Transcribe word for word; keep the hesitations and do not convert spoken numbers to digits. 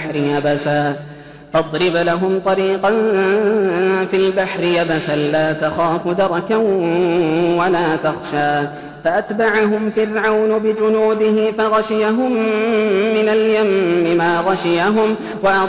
البحر يبسا فاضرب لهم طريقا في البحر يبسا لا تخاف دركا ولا تخشى فأتبعهم فرعون بجنوده فغشيهم من اليم ما غشيهم